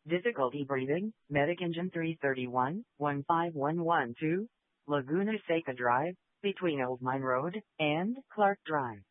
Difficulty breathing, Medic Engine 331, 15112, Laguna Seca Drive, between Old Mine Road and Clark Drive.